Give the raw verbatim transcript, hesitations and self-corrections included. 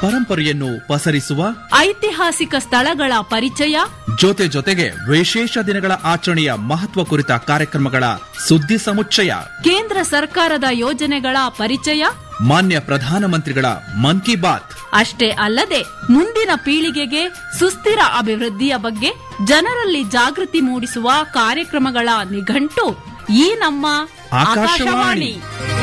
ಪರಂಪರೆಯನ್ನು ಪಸರಿಸುವ ಐತಿಹಾಸಿಕ ಸ್ಥಳಗಳ ಪರಿಚಯ, ಜೊತೆ ಜೊತೆಗೆ ವಿಶೇಷ ದಿನಗಳ ಆಚರಣೆಯ ಮಹತ್ವ ಕುರಿತ ಕಾರ್ಯಕ್ರಮಗಳ ಸುದ್ದಿ ಸಮುಚ್ಚಯ, ಕೇಂದ್ರ ಸರ್ಕಾರದ ಯೋಜನೆಗಳ ಪರಿಚಯ, ಮಾನ್ಯ ಪ್ರಧಾನಮಂತ್ರಿಗಳ ಮನ್ ಕಿ ಬಾತ್. ಅಷ್ಟೇ ಅಲ್ಲದೆ ಮುಂದಿನ ಪೀಳಿಗೆಗೆ ಸುಸ್ಥಿರ ಅಭಿವೃದ್ಧಿಯ ಬಗ್ಗೆ ಜನರಲ್ಲಿ ಜಾಗೃತಿ ಮೂಡಿಸುವ ಕಾರ್ಯಕ್ರಮಗಳ ನಿಘಂಟು ಈ ನಮ್ಮ ಆಕಾಶವಾಣಿ. ಆಕಾಶವಾಣಿ.